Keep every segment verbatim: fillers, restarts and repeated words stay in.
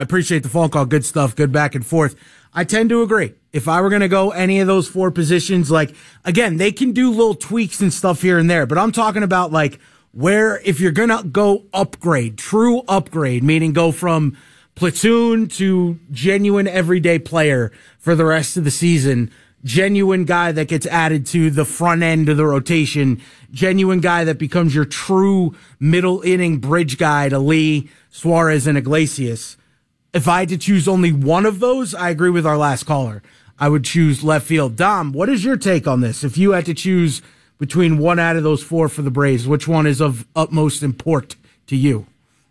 Appreciate the phone call. Good stuff. Good back and forth. I tend to agree. If I were going to go any of those four positions, like, again, they can do little tweaks and stuff here and there, but I'm talking about like where if you're going to go upgrade, true upgrade, meaning go from platoon to genuine everyday player for the rest of the season, genuine guy that gets added to the front end of the rotation, genuine guy that becomes your true middle inning bridge guy to Lee, Suarez, and Iglesias. If I had to choose only one of those, I agree with our last caller. I would choose left field. Dom, what is your take on this? If you had to choose between one out of those four for the Braves, which one is of utmost import to you?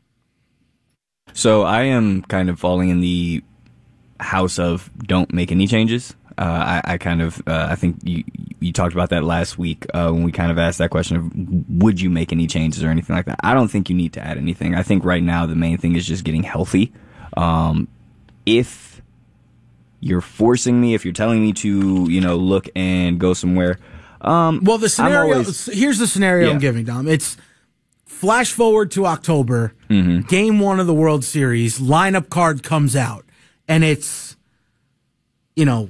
So I am kind of falling in the house of don't make any changes. Uh, I, I kind of, uh, I think you you talked about that last week uh, when we kind of asked that question of would you make any changes or anything like that. I don't think you need to add anything. I think right now the main thing is just getting healthy. Um, if you're forcing me, if you're telling me to, you know, look and go somewhere. Um, well, the scenario, always, here's the scenario yeah. I'm giving, Dom. It's flash forward to October, mm-hmm. game one of the World Series, lineup card comes out, and it's, you know,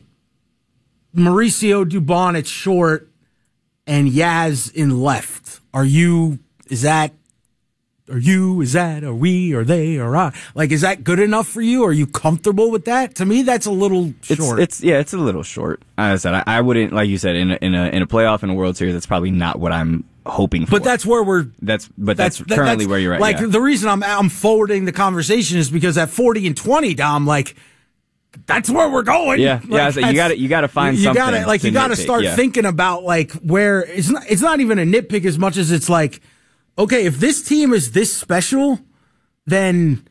Mauricio Dubon at short and Yaz in left. Are you, is that, Are you, is that, are we, are they, are I? Like, is that good enough for you? Are you comfortable with that? To me, that's a little short. It's, it's yeah, it's a little short. As I said, I, I wouldn't, like you said, in a, in a in a playoff in a World Series, that's probably not what I'm hoping for. But that's where we're. That's but that's, that's currently that's, where you're at. Like yeah. the reason I'm I'm forwarding the conversation is because at forty and twenty, Dom, like that's where we're going. Yeah, like, yeah. So you got to you got to find you something. Gotta, like to you got to nitpick, start yeah. thinking about like where it's not. It's not even a nitpick as much as it's like. Okay, if this team is this special, then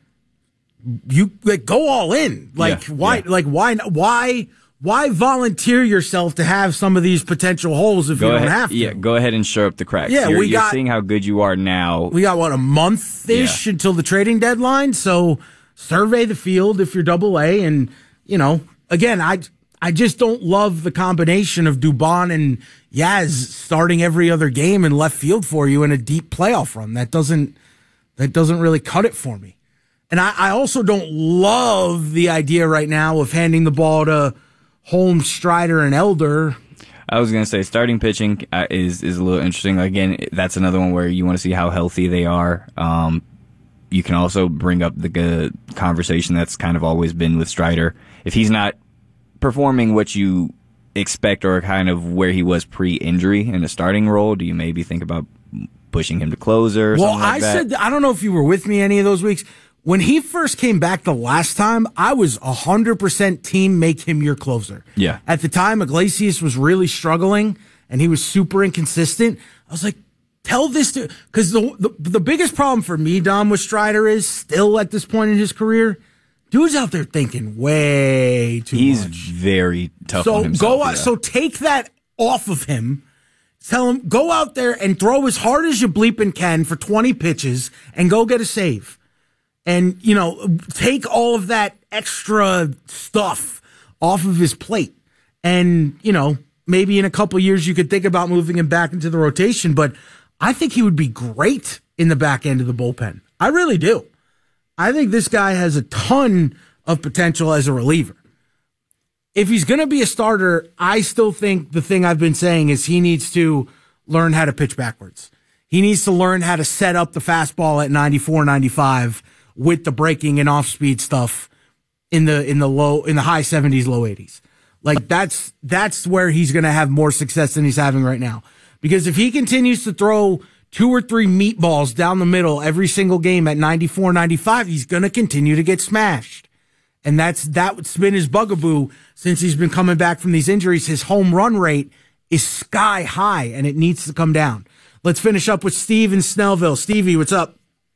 you like go all in. Like yeah, why? Yeah. Like why? Why? Why volunteer yourself to have some of these potential holes if go you ahead, don't have to? Yeah, go ahead and show up the cracks. Yeah, you're, we you're got, seeing how good you are now. We got what a month ish yeah. until the trading deadline. So survey the field if you're Double A, and you know, again, I. I just don't love the combination of Dubon and Yaz starting every other game in left field for you in a deep playoff run. That doesn't that doesn't really cut it for me. And I, I also don't love the idea right now of handing the ball to Holmes, Strider, and Elder. I was going to say starting pitching uh, is is a little interesting. Again, that's another one where you want to see how healthy they are. Um, you can also bring up the uh, conversation that's kind of always been with Strider. If he's not performing what you expect or kind of where he was pre-injury in a starting role, do you maybe think about pushing him to closer or well, something like I that? said, I don't know if you were with me any of those weeks. When he first came back the last time, I was one hundred percent team make him your closer. Yeah. At the time, Iglesias was really struggling, and he was super inconsistent. I was like, tell this to... Because the, the, the biggest problem for me, Dom, with Strider is still at this point in his career... Dude's out there thinking way too He's much. He's very tough so on himself. Go out, yeah. So take that off of him. Tell him, go out there and throw as hard as you bleeping can for twenty pitches and go get a save. And, you know, take all of that extra stuff off of his plate. And, you know, maybe in a couple years you could think about moving him back into the rotation. But I think he would be great in the back end of the bullpen. I really do. I think this guy has a ton of potential as a reliever. If he's going to be a starter, I still think the thing I've been saying is he needs to learn how to pitch backwards. He needs to learn how to set up the fastball at ninety-four, ninety-five with the breaking and off-speed stuff in the in the low in the high seventies, low eighties. Like that's that's where he's going to have more success than he's having right now. Because if he continues to throw two or three meatballs down the middle every single game at ninety-four, ninety-five, he's going to continue to get smashed. And that's, that's been his bugaboo since he's been coming back from these injuries. His home run rate is sky high and it needs to come down. Let's finish up with Steve in Snellville. Stevie, what's up?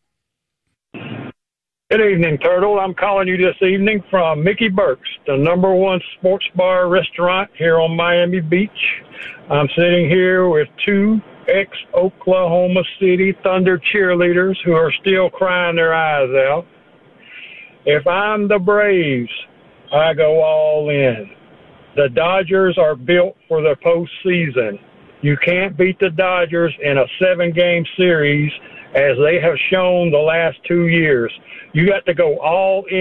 Good evening, Turtle. I'm calling you this evening from Mickey Burke's, the number one sports bar restaurant here on Miami Beach. I'm sitting here with two ex-Oklahoma City Thunder cheerleaders who are still crying their eyes out. If I'm the Braves, I go all in. The Dodgers are built for the postseason. You can't beat the Dodgers in a seven-game series as they have shown the last two years. You got to go all in.